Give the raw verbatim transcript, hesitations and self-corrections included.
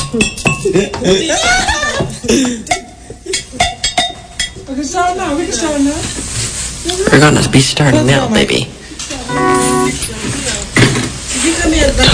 We can start now. We can start now. We're gonna be starting now, baby.